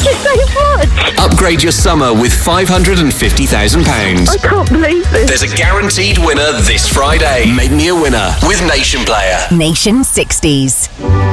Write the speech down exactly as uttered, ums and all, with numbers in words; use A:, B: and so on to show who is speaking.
A: Thank you so much.
B: Upgrade your summer with five hundred fifty thousand pounds.
A: I can't believe this.
B: There's a guaranteed winner this Friday. Make me a winner with Nation Player.
C: Nation sixties.